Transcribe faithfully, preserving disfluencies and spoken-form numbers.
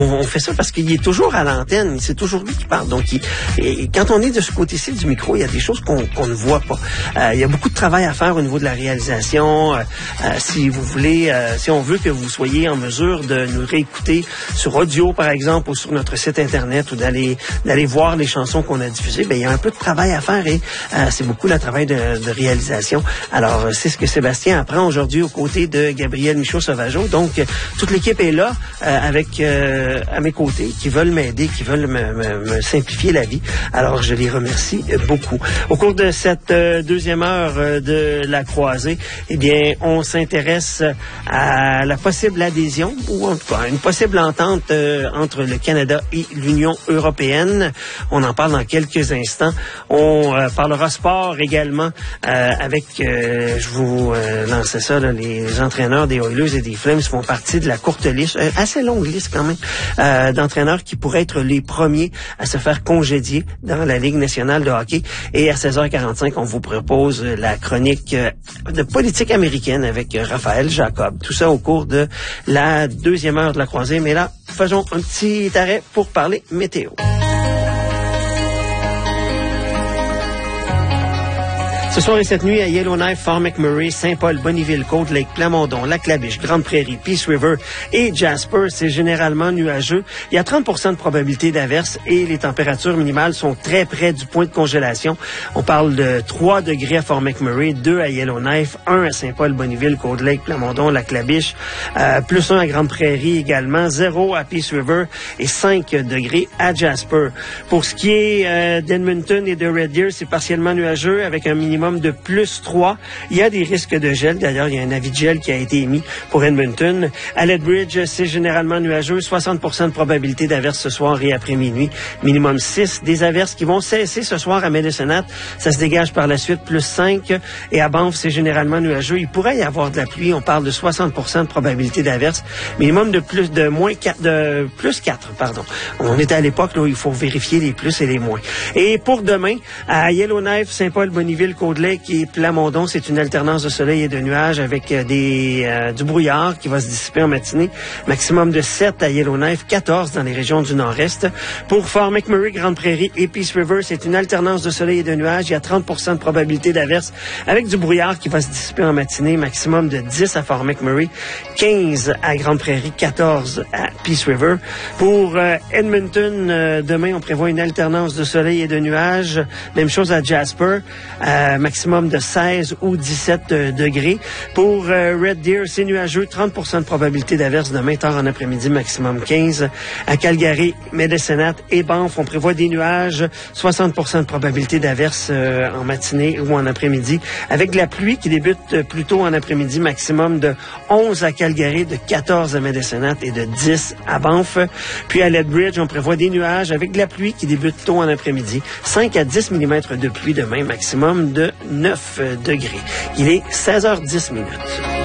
On fait ça parce qu'il est toujours à l'antenne, c'est toujours lui qui parle. Donc, il, et quand on est de ce côté-ci du micro, il y a des choses qu'on qu'on ne voit pas. Euh, il y a beaucoup de travail à faire au niveau de la réalisation. Euh, euh, si vous voulez, euh, si on veut que vous soyez en mesure de nous réécouter sur audio, par exemple, ou sur notre site Internet, ou d'aller d'aller voir les chansons qu'on a diffusées, ben il y a un peu de travail à faire et euh, c'est beaucoup le travail de, de réalisation. Alors, c'est ce que Sébastien apprend aujourd'hui aux côtés de Gabriel Michaud-Sauvageau. Donc, toute l'équipe est là euh, avec... Euh, à mes côtés, qui veulent m'aider, qui veulent me, me, me simplifier la vie. Alors, je les remercie beaucoup. Au cours de cette euh, deuxième heure euh, de la croisée, eh bien, on s'intéresse à la possible adhésion, ou en tout cas, une possible entente euh, entre le Canada et l'Union européenne. On en parle dans quelques instants. On euh, parlera sport également euh, avec, euh, je vous euh, lance ça, là, les entraîneurs des Oilers et des Flames font partie de la courte liste, euh, assez longue liste quand même, Euh, d'entraîneurs qui pourraient être les premiers à se faire congédier dans la Ligue nationale de hockey. Et à seize heures quarante-cinq, on vous propose la chronique euh, de politique américaine avec euh, Raphaël Jacob. Tout ça au cours de la deuxième heure de la croisée. Mais là, faisons un petit arrêt pour parler météo. Ce soir et cette nuit, à Yellowknife, Fort McMurray, Saint-Paul, Bonnyville, Cold-Lake, Plamondon, Lac-La-Biche, Grande-Prairie, Peace River et Jasper, c'est généralement nuageux. Il y a trente pour cent de probabilité d'averse et les températures minimales sont très près du point de congélation. On parle de trois degrés à Fort McMurray, deux à Yellowknife, un à Saint-Paul, Bonnyville, Cold-Lake, Plamondon, Lac-La-Biche, euh, plus un à Grande-Prairie également, zéro à Peace River et cinq degrés à Jasper. Pour ce qui est euh, d'Edmonton et de Red Deer, c'est partiellement nuageux avec un minimum de plus trois. Il y a des risques de gel. D'ailleurs, il y a un avis de gel qui a été émis pour Edmonton. À Lethbridge, c'est généralement nuageux. soixante pour cent de probabilité d'averse ce soir et après minuit. Minimum six. Des averses qui vont cesser ce soir à Medicine Hat. Ça se dégage par la suite, plus cinq. Et à Banff, c'est généralement nuageux. Il pourrait y avoir de la pluie. On parle de soixante pour cent de probabilité d'averse. Minimum de plus de moins quatre, de plus quatre, pardon. On était à l'époque là où il faut vérifier les plus et les moins. Et pour demain, à Yellowknife, Saint-Paul, Bonnyville, Cold-Lake et Plamondon, c'est une alternance de soleil et de nuages avec euh, des euh, du brouillard qui va se dissiper en matinée. Maximum de sept à Yellowknife, quatorze dans les régions du nord-est. Pour Fort McMurray, Grande-Prairie et Peace River, c'est une alternance de soleil et de nuages. Il y a trente pour cent de probabilité d'averse avec du brouillard qui va se dissiper en matinée. Maximum de dix à Fort McMurray, quinze à Grande-Prairie, quatorze à Peace River. Pour euh, Edmonton, euh, demain, on prévoit une alternance de soleil et de nuages. Même chose à Jasper. Euh, maximum de seize ou dix-sept euh, degrés. Pour euh, Red Deer, c'est nuageux, trente pour cent de probabilité d'averse demain tard en après-midi, maximum quinze. À Calgary, Medicine Hat et Banff, on prévoit des nuages, soixante pour cent de probabilité d'averse euh, en matinée ou en après-midi, avec de la pluie qui débute euh, plus tôt en après-midi, maximum de onze à Calgary, de quatorze à Medicine Hat et de dix à Banff. Puis à Lethbridge, on prévoit des nuages avec de la pluie qui débute tôt en après-midi, cinq à dix millimètres de pluie demain, maximum de neuf degrés. Il est seize heures dix minutes.